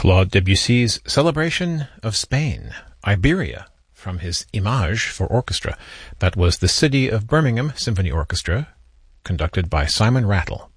Claude Debussy's Celebration of Spain, Iberia, from his Image for orchestra. That was the City of Birmingham Symphony Orchestra, conducted by Simon Rattle.